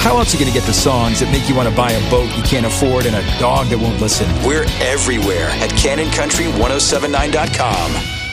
How else are you going to get the songs that make you want to buy a boat you can't afford and a dog that won't listen? We're everywhere at CannonCountry1079.com.